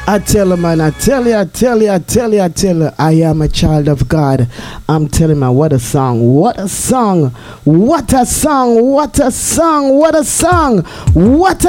I tell you, man, I am a child of God. I'm telling you, man, what a song, what a song, what a song, what a song, what a song, what